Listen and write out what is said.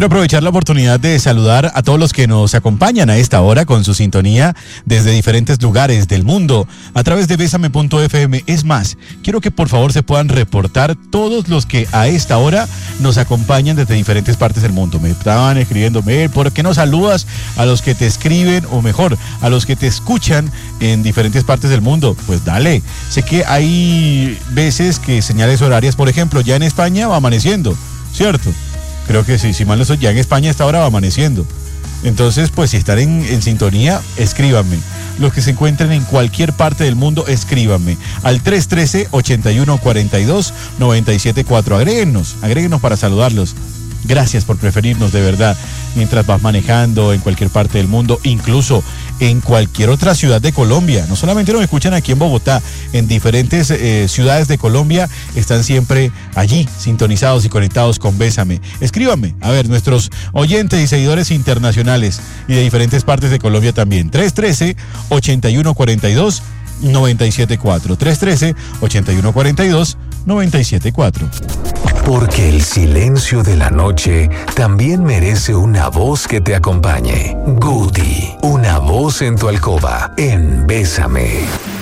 Quiero aprovechar la oportunidad de saludar a todos los que nos acompañan a esta hora con su sintonía desde diferentes lugares del mundo a través de Bésame.fm. Es más, quiero que por favor se puedan reportar todos los que a esta hora nos acompañan desde diferentes partes del mundo. Me estaban escribiéndome, ¿por qué no saludas a los que te escriben o mejor, a los que te escuchan en diferentes partes del mundo? Pues dale, sé que hay veces que señales horarias, por ejemplo, ya en España va amaneciendo, ¿cierto? Creo que sí, si mal no estoy, ya en España a esta hora va amaneciendo. Entonces, pues si están en sintonía, escríbanme. Los que se encuentren en cualquier parte del mundo, escríbanme al 313-8142-974. Agréguenos para saludarlos. Gracias por preferirnos, de verdad, mientras vas manejando en cualquier parte del mundo, incluso en cualquier otra ciudad de Colombia. No solamente nos escuchan aquí en Bogotá, en diferentes ciudades de Colombia están siempre allí, sintonizados y conectados con Bésame. Escríbanme, a ver, nuestros oyentes y seguidores internacionales y de diferentes partes de Colombia también. 313-8142-974. 313-8142-974. Porque el silencio de la noche también merece una voz que te acompañe. Guti, una voz en tu alcoba, en Bésame.